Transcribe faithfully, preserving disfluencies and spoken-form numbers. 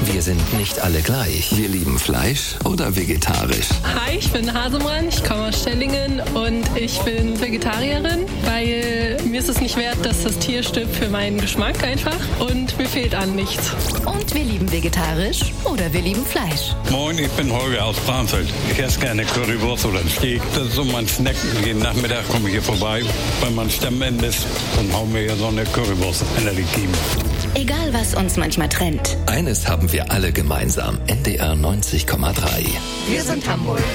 Wir sind nicht alle gleich. Wir lieben Fleisch oder vegetarisch. Hi, ich bin Hasemran, ich komme aus Stellingen und ich bin Vegetarierin, weil mir ist es nicht wert, dass das Tier stirbt für meinen Geschmack einfach und mir fehlt an nichts. Und wir lieben vegetarisch oder wir lieben Fleisch. Moin, ich bin Holger aus Bramfeld. Ich esse gerne Currywurst oder einen Steak. Das ist so mein Snack. Jeden Nachmittag komme ich hier vorbei, bei meinem Stammende und hau mir hier so eine Currywurst in der Kiemen. Egal, was uns manchmal trennt. Eines haben wir alle gemeinsam. N D R neunzig Komma drei. Wir sind Hamburg.